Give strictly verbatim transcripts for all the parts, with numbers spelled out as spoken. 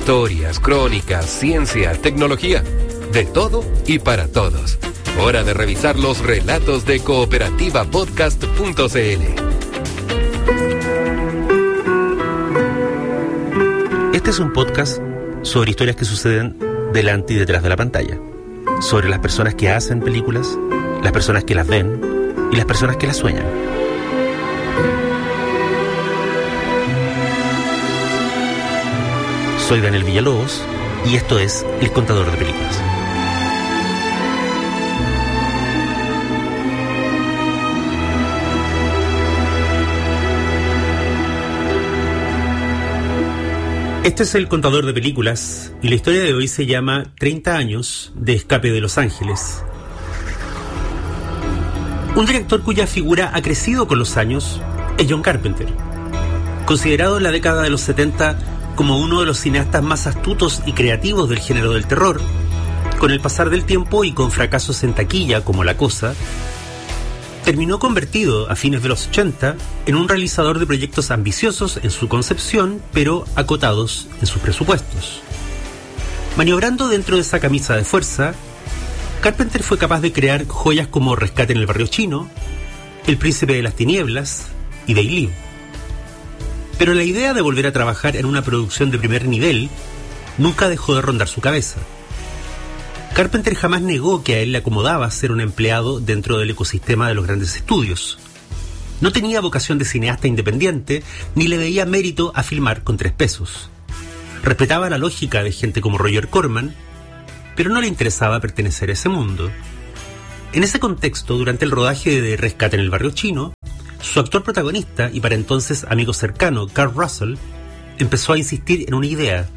Historias, crónicas, ciencia, tecnología. De todo y para todos. Hora de revisar los relatos de cooperativa podcast punto c l. Este es un podcast sobre historias que suceden delante y detrás de la pantalla. Sobre las personas que hacen películas, las personas que las ven y las personas que las sueñan. Soy Daniel Villalobos y esto es El Contador de Películas. Este es El Contador de Películas y la historia de hoy se llama treinta años de Escape de Los Ángeles. Un director cuya figura ha crecido con los años es John Carpenter. Considerado en la década de los setenta como uno de los cineastas más astutos y creativos del género del terror, con el pasar del tiempo y con fracasos en taquilla como La Cosa, terminó convertido a fines de los ochenta en un realizador de proyectos ambiciosos en su concepción, pero acotados en sus presupuestos. Maniobrando dentro de esa camisa de fuerza, Carpenter fue capaz de crear joyas como Rescate en el Barrio Chino, El Príncipe de las Tinieblas y They Live. Pero la idea de volver a trabajar en una producción de primer nivel nunca dejó de rondar su cabeza. Carpenter jamás negó que a él le acomodaba ser un empleado dentro del ecosistema de los grandes estudios. No tenía vocación de cineasta independiente, ni le veía mérito a filmar con tres pesos. Respetaba la lógica de gente como Roger Corman, pero no le interesaba pertenecer a ese mundo. En ese contexto, durante el rodaje de Rescate en el Barrio Chino, su actor protagonista y para entonces amigo cercano, Kurt Russell, empezó a insistir en una idea.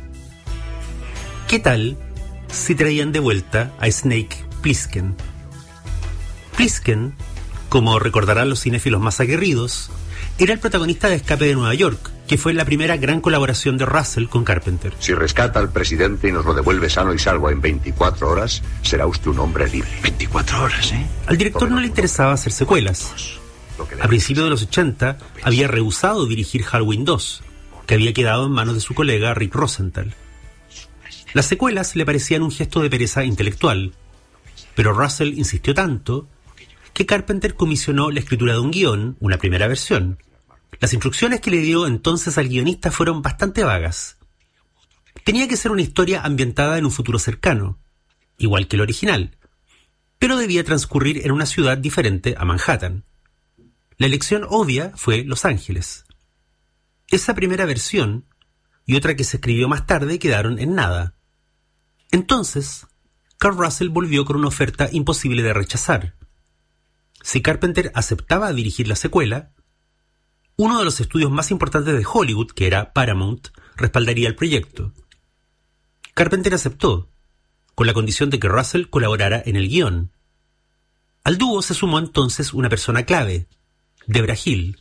¿Qué tal si traían de vuelta a Snake Plissken? Plissken, como recordarán los cinéfilos más aguerridos, era el protagonista de Escape de Nueva York, que fue la primera gran colaboración de Russell con Carpenter. Si rescata al presidente y nos lo devuelve sano y salvo en veinticuatro horas, será usted un hombre libre. veinticuatro horas, ¿eh? Al director no le interesaba hacer secuelas. A principios de los ochenta había rehusado dirigir Halloween dos, que había quedado en manos de su colega Rick Rosenthal. Las secuelas le parecían un gesto de pereza intelectual, pero Russell insistió tanto que Carpenter comisionó la escritura de un guión, una primera versión. Las instrucciones que le dio entonces al guionista fueron bastante vagas. Tenía que ser una historia ambientada en un futuro cercano, igual que el original, pero debía transcurrir en una ciudad diferente a Manhattan. La elección obvia fue Los Ángeles. Esa primera versión y otra que se escribió más tarde quedaron en nada. Entonces, Kurt Russell volvió con una oferta imposible de rechazar. Si Carpenter aceptaba dirigir la secuela, uno de los estudios más importantes de Hollywood, que era Paramount, respaldaría el proyecto. Carpenter aceptó, con la condición de que Russell colaborara en el guión. Al dúo se sumó entonces una persona clave, Debra Hill.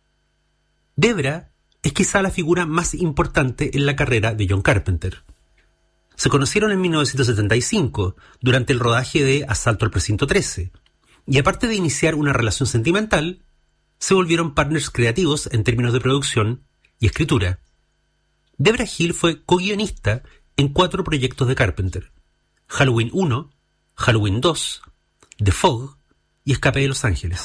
Debra es quizá la figura más importante en la carrera de John Carpenter. Se conocieron en mil novecientos setenta y cinco, durante el rodaje de Asalto al Precinto trece, y aparte de iniciar una relación sentimental, se volvieron partners creativos en términos de producción y escritura. Debra Hill fue co-guionista en cuatro proyectos de Carpenter: Halloween uno, Halloween dos, The Fog y Escape de Los Ángeles.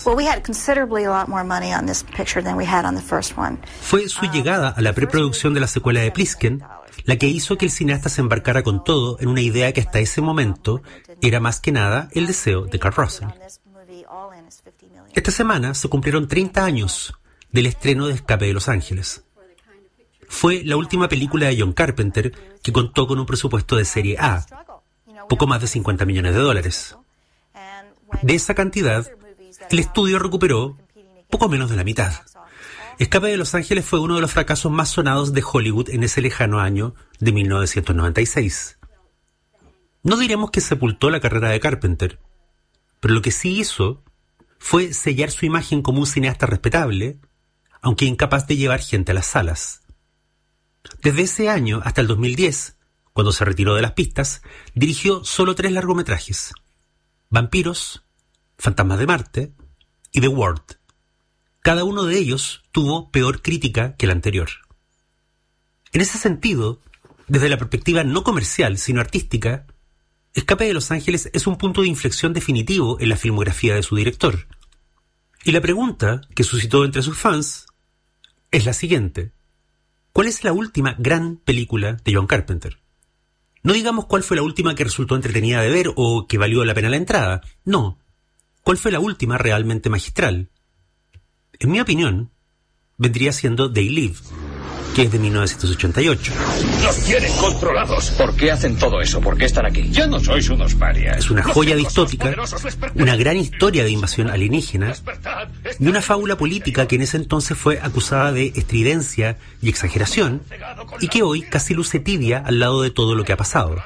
Fue su llegada a la preproducción de la secuela de Plissken la que hizo que el cineasta se embarcara con todo en una idea que hasta ese momento era más que nada el deseo de Kurt Russell. Esta semana se cumplieron treinta años del estreno de Escape de Los Ángeles. Fue la última película de John Carpenter que contó con un presupuesto de serie A, poco más de cincuenta millones de dólares. De esa cantidad, el estudio recuperó poco menos de la mitad. Escape de Los Ángeles fue uno de los fracasos más sonados de Hollywood en ese lejano año de mil novecientos noventa y seis. No diremos que sepultó la carrera de Carpenter, pero lo que sí hizo fue sellar su imagen como un cineasta respetable, aunque incapaz de llevar gente a las salas. Desde ese año hasta el dos mil diez, cuando se retiró de las pistas, dirigió solo tres largometrajes: Vampiros, Fantasmas de Marte y The Ward. Cada uno de ellos tuvo peor crítica que el anterior. En ese sentido, Desde la perspectiva no comercial, sino artística, Escape de Los Ángeles es un punto de inflexión definitivo en la filmografía de su director. Y la pregunta que suscitó entre sus fans es la siguiente. ¿Cuál es la última gran película de John Carpenter? No digamos cuál fue la última que resultó entretenida de ver o que valió la pena la entrada. No. ¿Cuál fue la última realmente magistral? En mi opinión, vendría siendo They Live, que es de mil novecientos ochenta y ocho. ¡Los tienen controlados! ¿Por qué hacen todo eso? ¿Por qué están aquí? Ya no sois unos parias. Es una joya distópica, una gran historia de invasión alienígena y una fábula política que en ese entonces fue acusada de estridencia y exageración y que hoy casi luce tibia al lado de todo lo que ha pasado.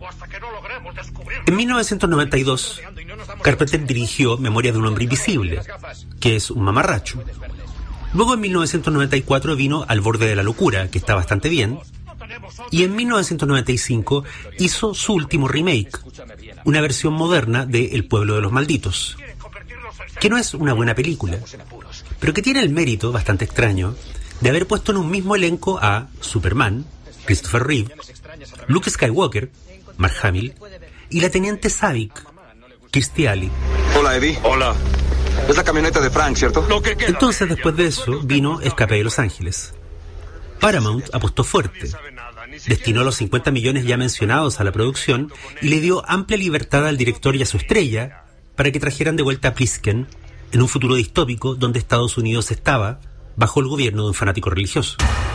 En mil novecientos noventa y dos, Carpenter dirigió Memoria de un hombre invisible, que es un mamarracho. Luego en mil novecientos noventa y cuatro vino Al borde de la locura, que está bastante bien, y en mil novecientos noventa y cinco hizo su último remake, una versión moderna de El pueblo de los malditos, que no es una buena película, pero que tiene el mérito, bastante extraño, de haber puesto en un mismo elenco a Superman, Christopher Reeve, Luke Skywalker, Mark Hamill, y la teniente Saavik, Kirstie Alley. Hola, Eddie. Hola. Es la camioneta de Frank, ¿cierto? Entonces, después de eso, vino Escape de Los Ángeles. Paramount apostó fuerte, destinó los cincuenta millones ya mencionados a la producción y le dio amplia libertad al director y a su estrella para que trajeran de vuelta a Plisken en un futuro distópico donde Estados Unidos estaba bajo el gobierno de un fanático religioso.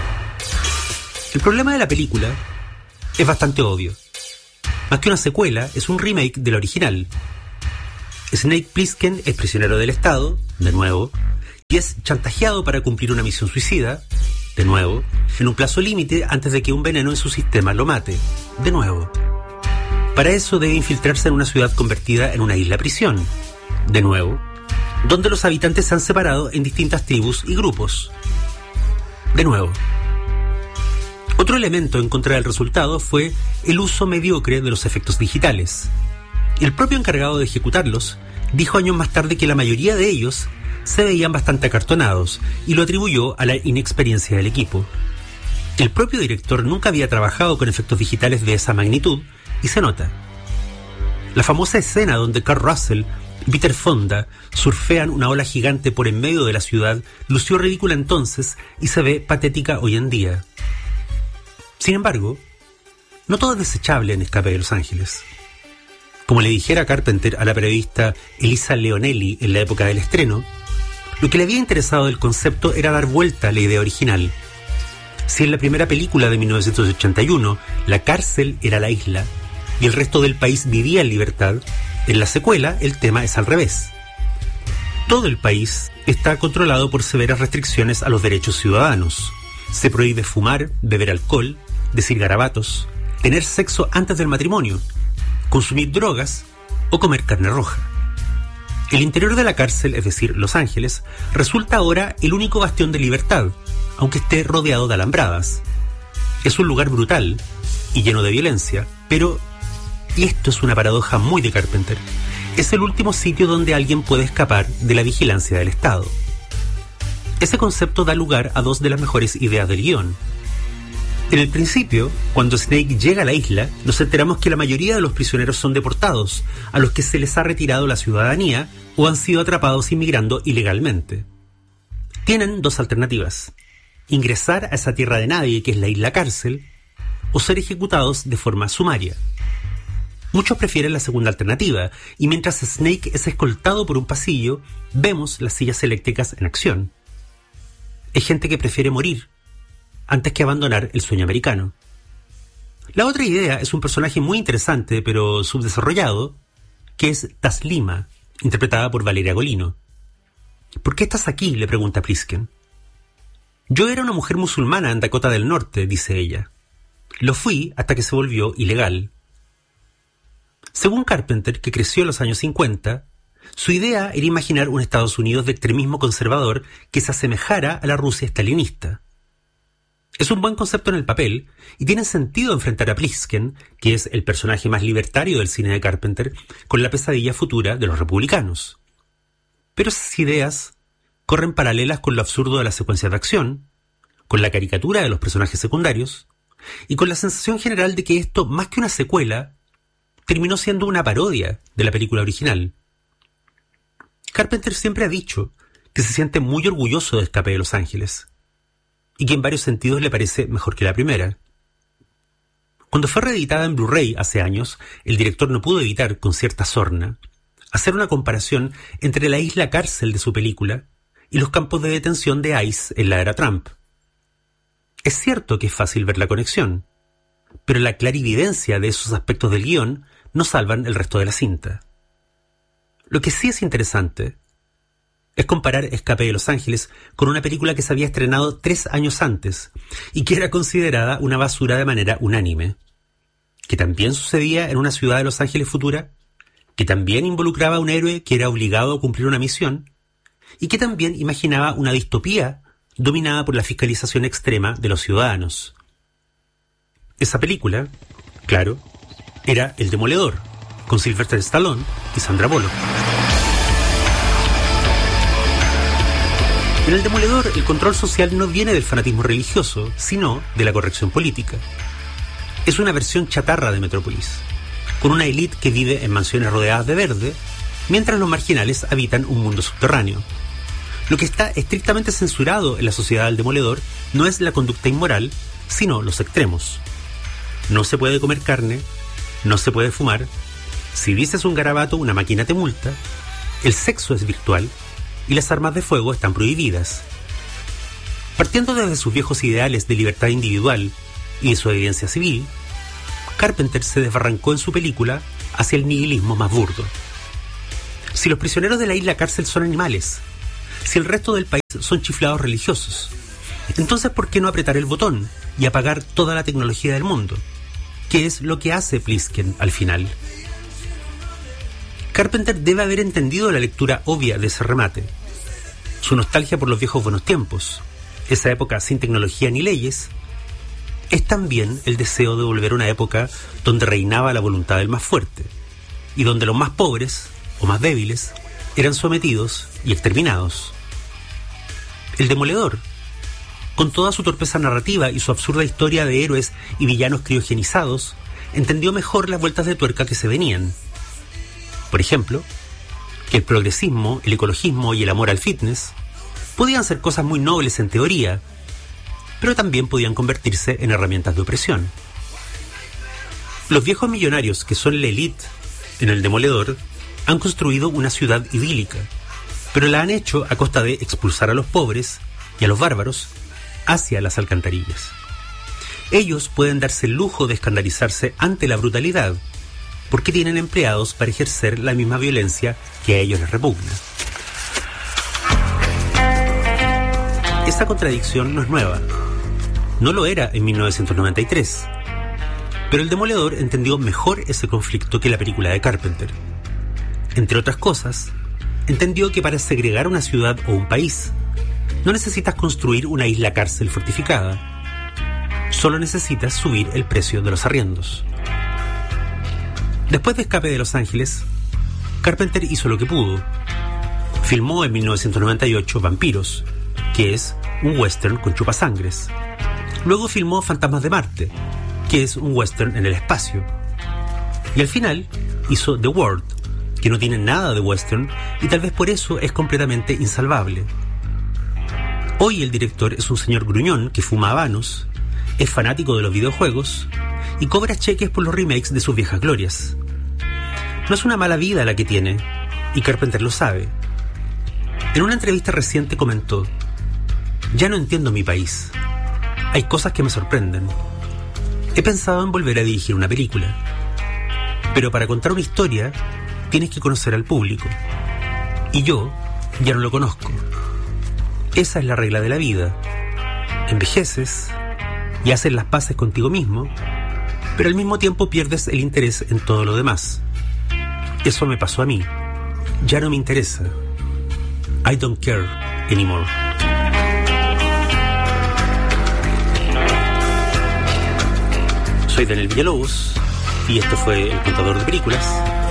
El problema de la película es bastante obvio. Más que una secuela, es un remake de la original. Snake Plissken es prisionero del Estado, de nuevo, y es chantajeado para cumplir una misión suicida, de nuevo, en un plazo límite antes de que un veneno en su sistema lo mate, de nuevo. Para eso debe infiltrarse en una ciudad convertida en una isla prisión, de nuevo, donde los habitantes se han separado en distintas tribus y grupos, de nuevo. Otro elemento en contra del resultado fue el uso mediocre de los efectos digitales. El propio encargado de ejecutarlos dijo años más tarde que la mayoría de ellos se veían bastante acartonados y lo atribuyó a la inexperiencia del equipo. El propio director nunca había trabajado con efectos digitales de esa magnitud y se nota. La famosa escena donde Carl Russell y Peter Fonda surfean una ola gigante por en medio de la ciudad lució ridícula entonces y se ve patética hoy en día. Sin embargo, no todo es desechable en Escape de Los Ángeles. Como le dijera Carpenter a la periodista Elisa Leonelli en la época del estreno, lo que le había interesado del concepto era dar vuelta a la idea original. Si en la primera película de mil novecientos ochenta y uno la cárcel era la isla y el resto del país vivía en libertad, en la secuela el tema es al revés. Todo el país está controlado por severas restricciones a los derechos ciudadanos. Se prohíbe fumar, beber alcohol, decir garabatos, tener sexo antes del matrimonio, consumir drogas o comer carne roja. El interior de la cárcel, es decir, Los Ángeles, resulta ahora el único bastión de libertad, aunque esté rodeado de alambradas. Es un lugar brutal y lleno de violencia, pero, y esto es una paradoja muy de Carpenter, es el último sitio donde alguien puede escapar de la vigilancia del Estado. Ese concepto da lugar a dos de las mejores ideas del guión. En el principio, cuando Snake llega a la isla, nos enteramos que la mayoría de los prisioneros son deportados, a los que se les ha retirado la ciudadanía o han sido atrapados inmigrando ilegalmente. Tienen dos alternativas: ingresar a esa tierra de nadie que es la isla cárcel, o ser ejecutados de forma sumaria. Muchos prefieren la segunda alternativa, y mientras Snake es escoltado por un pasillo, vemos las sillas eléctricas en acción. Hay gente que prefiere morir antes que abandonar el sueño americano. La otra idea es un personaje muy interesante, pero subdesarrollado, que es Taslima, interpretada por Valeria Golino. ¿Por qué estás aquí?, le pregunta Plisken. Yo era una mujer musulmana en Dakota del Norte, dice ella. Lo fui hasta que se volvió ilegal. Según Carpenter, que creció en los años cincuenta, su idea era imaginar un Estados Unidos de extremismo conservador que se asemejara a la Rusia estalinista. Es un buen concepto en el papel, y tiene sentido enfrentar a Plisken, que es el personaje más libertario del cine de Carpenter, con la pesadilla futura de los republicanos. Pero esas ideas corren paralelas con lo absurdo de las secuencias de acción, con la caricatura de los personajes secundarios, y con la sensación general de que esto, más que una secuela, terminó siendo una parodia de la película original. Carpenter siempre ha dicho que se siente muy orgulloso de Escape de Los Ángeles, y que en varios sentidos le parece mejor que la primera. Cuando fue reeditada en Blu-ray hace años, el director no pudo evitar, con cierta sorna, hacer una comparación entre la isla cárcel de su película y los campos de detención de ICE en la era Trump. Es cierto que es fácil ver la conexión, pero la clarividencia de esos aspectos del guión no salvan el resto de la cinta. Lo que sí es interesante es comparar Escape de Los Ángeles con una película que se había estrenado tres años antes y que era considerada una basura de manera unánime, que también sucedía en una ciudad de Los Ángeles futura, que también involucraba a un héroe que era obligado a cumplir una misión y que también imaginaba una distopía dominada por la fiscalización extrema de los ciudadanos. Esa película, claro, era El Demoledor, con Sylvester Stallone y Sandra Bullock. En El Demoledor, el control social no viene del fanatismo religioso, sino de la corrección política. Es una versión chatarra de Metrópolis, con una élite que vive en mansiones rodeadas de verde, mientras los marginales habitan un mundo subterráneo. Lo que está estrictamente censurado en la sociedad del Demoledor no es la conducta inmoral, sino los extremos. No se puede comer carne, no se puede fumar, si dices un garabato una máquina te multa, el sexo es virtual y las armas de fuego están prohibidas. Partiendo desde sus viejos ideales de libertad individual y de su evidencia civil, Carpenter se desbarrancó en su película hacia el nihilismo más burdo. Si los prisioneros de la isla cárcel son animales, si el resto del país son chiflados religiosos, entonces ¿por qué no apretar el botón y apagar toda la tecnología del mundo? ¿Qué es lo que hace Plisken al final? Carpenter debe haber entendido la lectura obvia de ese remate. Su nostalgia por los viejos buenos tiempos, esa época sin tecnología ni leyes, es también el deseo de volver a una época donde reinaba la voluntad del más fuerte y donde los más pobres o más débiles eran sometidos y exterminados. El Demoledor, con toda su torpeza narrativa y su absurda historia de héroes y villanos criogenizados, entendió mejor las vueltas de tuerca que se venían. Por ejemplo, que el progresismo, el ecologismo y el amor al fitness podían ser cosas muy nobles en teoría, pero también podían convertirse en herramientas de opresión. Los viejos millonarios que son la élite en El Demoledor han construido una ciudad idílica, pero la han hecho a costa de expulsar a los pobres y a los bárbaros hacia las alcantarillas. Ellos pueden darse el lujo de escandalizarse ante la brutalidad, porque tienen empleados para ejercer la misma violencia que a ellos les repugna. Esa contradicción no es nueva. No lo era en mil novecientos noventa y tres. Pero El Demoledor entendió mejor ese conflicto que la película de Carpenter. Entre otras cosas, entendió que para segregar una ciudad o un país, no necesitas construir una isla cárcel fortificada. Solo necesitas subir el precio de los arriendos. Después de Escape de Los Ángeles, Carpenter hizo lo que pudo. Filmó en mil novecientos noventa y ocho Vampiros, que es un western con chupasangres. Luego filmó Fantasmas de Marte, que es un western en el espacio. Y al final hizo The World, que no tiene nada de western y tal vez por eso es completamente insalvable. Hoy el director es un señor gruñón que fuma habanos, es fanático de los videojuegos y cobra cheques por los remakes de sus viejas glorias. No es una mala vida la que tiene, y Carpenter lo sabe. En una entrevista reciente comentó: ya no entiendo mi país. Hay cosas que me sorprenden. He pensado en volver a dirigir una película, pero para contar una historia tienes que conocer al público, y yo ya no lo conozco. Esa es la regla de la vida. Envejeces y haces las paces contigo mismo, pero al mismo tiempo pierdes el interés en todo lo demás. Eso me pasó a mí. Ya no me interesa. I don't care anymore. Soy Daniel Villalobos y esto fue El Contador de Películas.